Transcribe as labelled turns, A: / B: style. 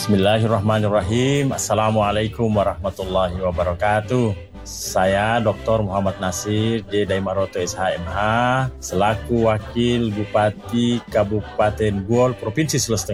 A: Bismillahirrahmanirrahim. Assalamualaikum warahmatullahi wabarakatuh. Saya Dr. Muhammad Nasir J. Daimaroto SHMH selaku Wakil Bupati Kabupaten Buol, Provinsi Sulawesi